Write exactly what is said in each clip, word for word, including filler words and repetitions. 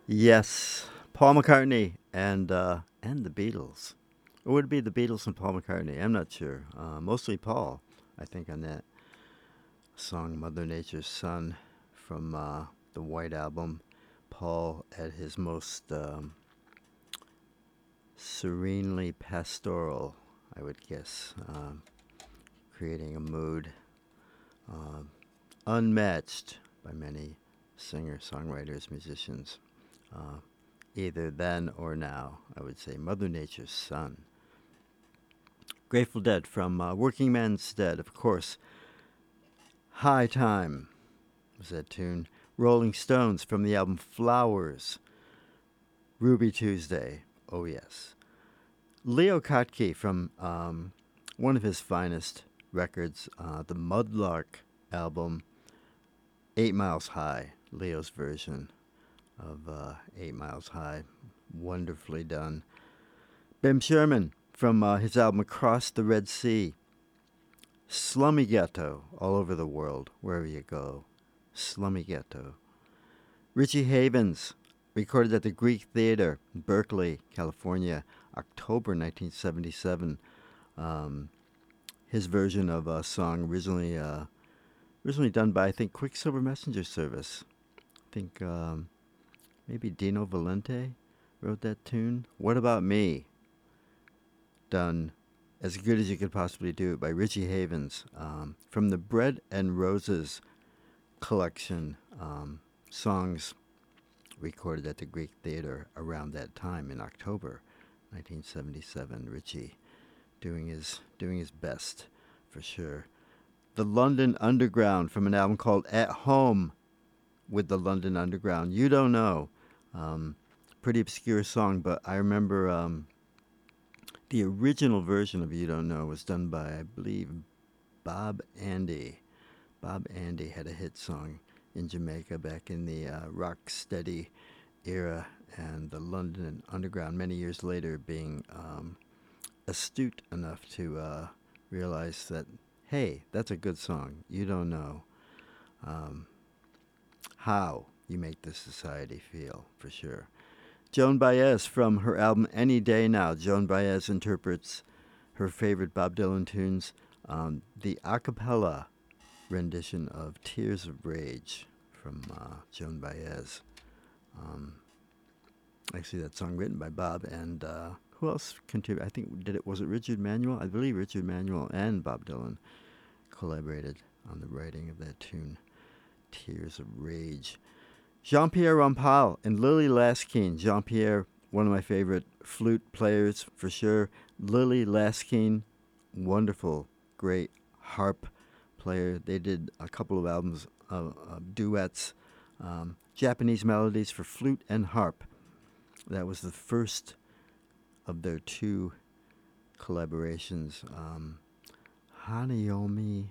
Yes, Paul McCartney and uh, and the Beatles. Or would it be the Beatles and Paul McCartney? I'm not sure. Uh, mostly Paul, I think, on that song "Mother Nature's Son" from uh, the White Album. Paul at his most um, serenely pastoral, I would guess, um, creating a mood uh, unmatched by many singers, songwriters, musicians. Uh, Either then or now, I would say Mother Nature's Son. Grateful Dead from uh, Working Man's Dead, of course. High Time was that tune. Rolling Stones from the album Flowers. Ruby Tuesday, oh yes. Leo Kottke from um, one of his finest records, uh, the Mudlark album, Eight Miles High, Leo's version of uh, Eight Miles High. Wonderfully done. Bim Sherman from uh, his album Across the Red Sea. Slummy Ghetto, all over the world, wherever you go. Slummy Ghetto. Richie Havens, recorded at the Greek Theater, Berkeley, California, October nineteen seventy-seven. Um, his version of a song originally uh, originally done by, I think, Quicksilver Messenger Service. I think um, maybe Dino Valente wrote that tune. What About Me? Done as good as you could possibly do it by Richie Havens um, from the Bread and Roses collection, um, songs recorded at the Greek Theater around that time in October nineteen seventy-seven. Richie doing his doing his best for sure. The London Underground from an album called At Home with the London Underground. You Don't Know. Um, pretty obscure song, but I remember um, the original version of You Don't Know was done by, I believe, Bob Andy. Bob Andy had a hit song in Jamaica back in the uh, rock steady era, and the London Underground many years later being um, astute enough to uh, realize that, hey, that's a good song. You don't know um, how you make this society feel, for sure. Joan Baez from her album Any Day Now. Joan Baez interprets her favorite Bob Dylan tunes, um, the a cappella rendition of Tears of Rage from uh, Joan Baez. Um, actually, that song written by Bob and uh, who else contributed? I think did it was it Richard Manuel? I believe Richard Manuel and Bob Dylan collaborated on the writing of that tune, Tears of Rage. Jean-Pierre Rampal and Lily Laskin. Jean-Pierre, one of my favorite flute players for sure. Lily Laskin, wonderful, great harp player. They did a couple of albums of, of duets, um, Japanese melodies for flute and harp. That was the first of their two collaborations. Um, Hanayomi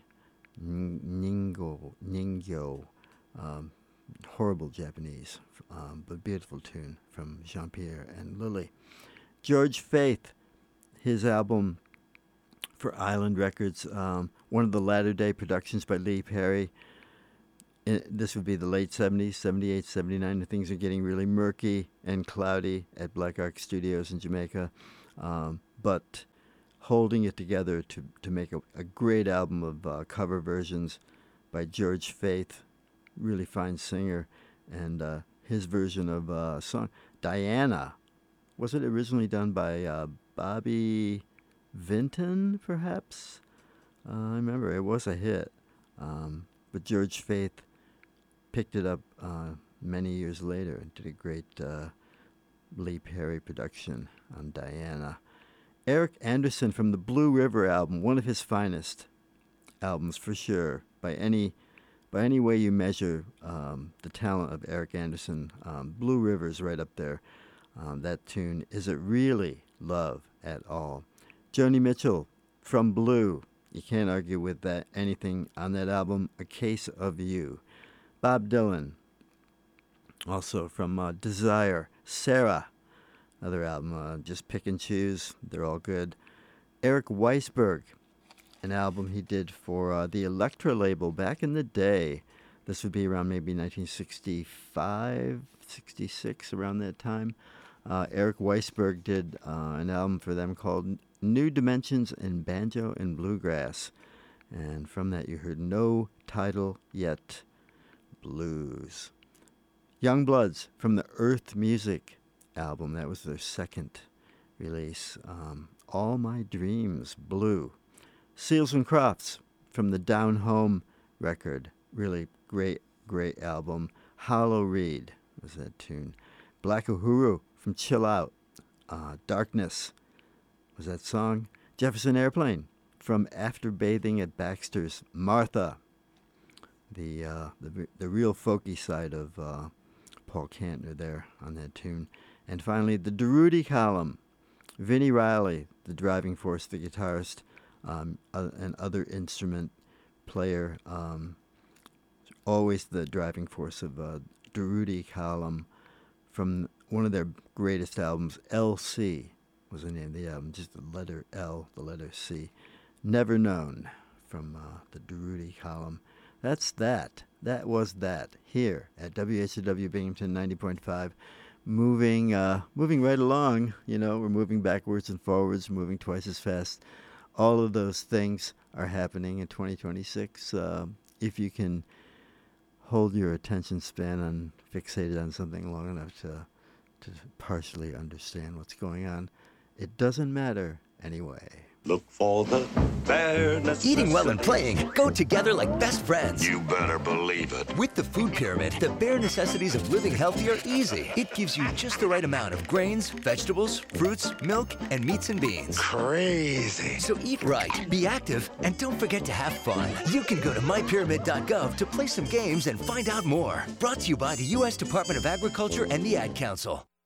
Ningo, Ningyo, um, horrible Japanese, um, but beautiful tune from Jean-Pierre and Lily. George Faith, his album for Island Records, um, one of the latter-day productions by Lee Perry. This would be the late seventies, seventy-eight, seventy-nine. Things are getting really murky and cloudy at Black Ark Studios in Jamaica, um, but holding it together to, to make a, a great album of uh, cover versions by George Faith, really fine singer, and uh, his version of a uh, song, Diana. Was it originally done by uh, Bobby Vinton, perhaps? Uh, I remember it was a hit, um, but George Faith picked it up uh, many years later and did a great uh, Lee Perry production on Diana. Eric Anderson from the Blue River album, one of his finest albums for sure, by any by any way you measure um, the talent of Eric Anderson. um, Blue River's right up there. Um, that tune, Is It Really Love at All? Joni Mitchell from Blue. You can't argue with that. Anything on that album, A Case of You. Bob Dylan, also from uh, Desire. Sarah, another album. Uh, just pick and choose. They're all good. Eric Weisberg, an album he did for uh, the Elektra label back in the day. This would be around maybe nineteen sixty-five, sixty-six, around that time. Uh, Eric Weisberg did uh, an album for them called New Dimensions in Banjo and Bluegrass. And from that you heard No Title Yet Blues. Youngbloods from the Earth Music album. That was their second release. Um, All My Dreams Blue. Seals and Crofts from the Down Home record. Really great, great album. Hollow Reed was that tune. Black Uhuru from Chill Out. Uh, Darkness was that song. Jefferson Airplane from After Bathing at Baxter's. Martha. The uh, the the real folky side of uh, Paul Kantner there on that tune. And finally, the Durruti Column. Vinnie Riley, the driving force, the guitarist, um, uh, and other instrument player. Um, always the driving force of uh, Durruti Column from one of their greatest albums, L C was the name of the album, just the letter L, the letter C. Never Known from uh, the Durruti Column. That's that. That was that here at W H W Binghamton ninety point five. Moving, uh, moving right along. You know, we're moving backwards and forwards, moving twice as fast. All of those things are happening in twenty twenty-six. Uh, if you can hold your attention span and fixated on something long enough to to partially understand what's going on, it doesn't matter anyway. Look for the bare necessities. Eating well and playing go together like best friends. You better believe it. With the Food Pyramid, the bare necessities of living healthy are easy. It gives you just the right amount of grains, vegetables, fruits, milk, and meats and beans. Crazy. So eat right, be active, and don't forget to have fun. You can go to my pyramid dot gov to play some games and find out more. Brought to you by the U S Department of Agriculture and the Ad Council.